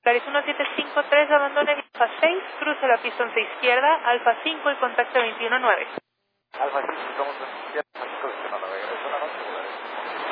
Claris 1753, abandone Alfa 6, cruce la pista 11 izquierda, Alfa 5 y contacto 219. Alfa 5, estamos en izquierda.